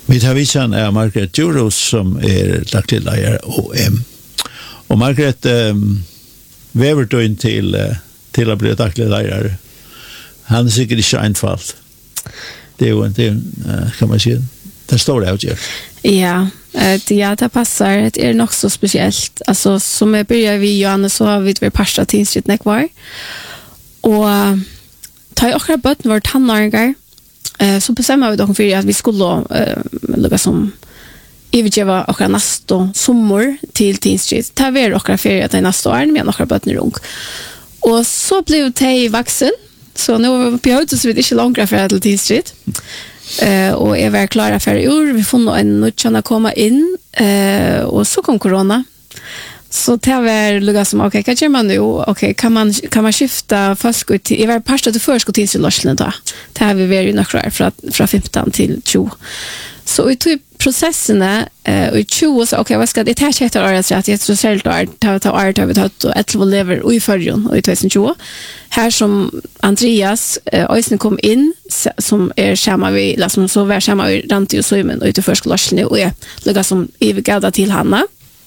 Vi tar visan är Margaret Juros som är daglig lärare OM. Och Margaret väver då in till att bli daglig lärare. Han är säkert inte enfalt. Det är ju inte, kan man säga, det står det utgör. Ja, det passar. Det är nog så speciellt. Alltså, som jag börjar vid Johannes så har vi parsta tingsrätten kvar. Och ta i åkra bötten vårt tannargar. Så bestämmer vi då för att vi skulle lägga som övergeva åkra nästa sommar till tingsrätt. Ta vi åkra ferie till nästa år med åkra bötten rung. Och så blev det vuxen. Så nu behövde så vi inte långt för att till tingsrätt. Och är väl klara för år. Vi får en nutchana komma in och så kom corona. Så det var lugga som okej, kan gör man nu? Okej, kan man skifta förskott till var pasta till förskott till lösningen då. Det har vi varit några från 15 till 20. Så i typ processerna och 20 så okej, vad ska det ta heter året att det så självt ta art över att ett lever i förrjon och i 2020. Här som Andreas Öisen kom in som är samma vi liksom så var samma vi rant ju så men ut i förskolan och är lugga som evigada till Hanna.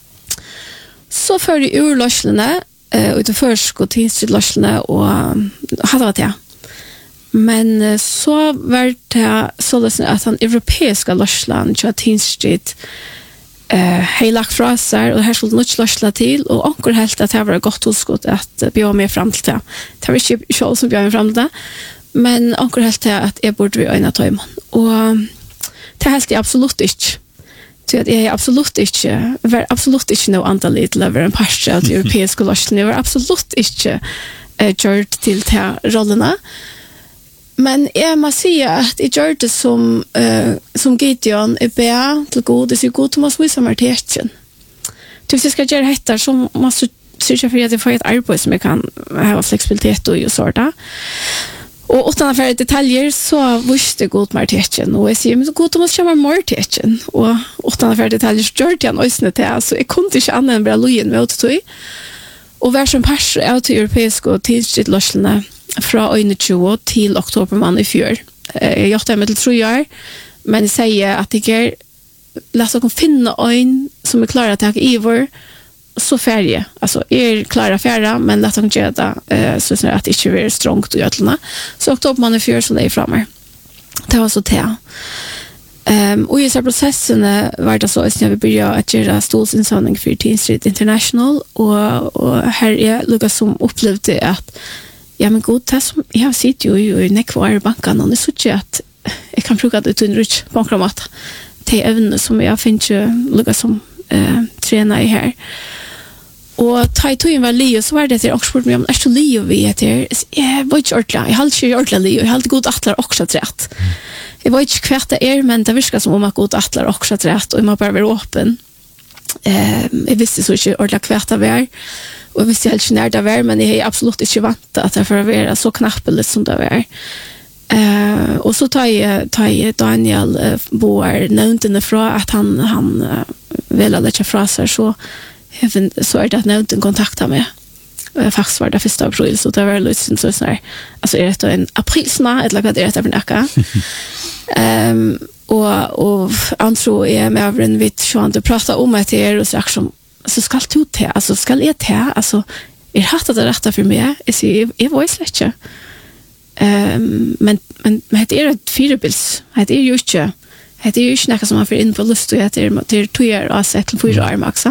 Så för i urlöslarna ut i förskott till löslarna och hade det. Men så var det så att den europeiska löslan så att tingsrätt hej lagt fra sig och här skulle något lösla till och ankor helt att det var gott utskott att bjöd mer fram till det. Det var inte själv som bjöd fram till det. Men ankor helt att jag borde vi öjna ta imon. Och det helt är absolut inte. Så att jag är absolut inte något antalet lever en parst av europeiska löslan. Jag var absolut inte gjort till de rollerna. Men jag måste säga att jag gör det som Gideon är bra till god. Det är så god som att visa marteringen. Hvis jag ska göra detta så måste jag sörja för att jag får ett arbete som jag kan ha flexibilitet och sådär. Och utan att få detaljer så visste god marteringen. Och jag säger, men så god måste köra marteringen. Och utan att få detaljer så gör det jag också det. Så jag kunde inte använda en bra lojen med att ta. Och vär som pass är till europeiska och tidsritlöslarna från 20 till oktober i fjör. Jag gjort det med till 3 år, men jag säger att jag är låt oss finna en som är klara att ta ivor så färdig. Alltså är klara färra, men låt oss göra det så att det inte är strångt och götlarna. Så oktober i fjör så det är framme. Det var så det. Och i så processen var det så att vi började att göra stolsinsamling för Tingsrätt International och här är Lukas som upplevde att ja, men god, det som jag har sitt ju i nekvar banken och det så att jag kan bruka det till en rich bankramat till även som jag finner Lukas som tränar i här. Och ta i tog var Leo så var det till Oxford med om är så Leo vi heter jag var inte ordla jag hade inte ordla Leo jag hade god attlar också rätt. Jag var inte kvärt det men det viskar som om att god attlar också rätt och man bara var öppen. Jag visste så inte ordla kvärt av och jag visste helt när det var men jag är absolut inte vant att det får vara så knappligt som det var. Och så tar jag Daniel Boar nämnde ifrån att han vill lägga fra sig så är det att nämnden kontaktar mig. Faktiskt var det 1 april så det var liksom så här alltså är det en aprilsna eller vad det är det för näka. Och antro är med över en vitt så att prata om att det är och så som så ska du te alltså ska jag te alltså är hatt det rätta för mig är voice lecture. Men det är ett fyrbils. Det är ju inte något som man får in på lust och det är 2 år och 4 år max.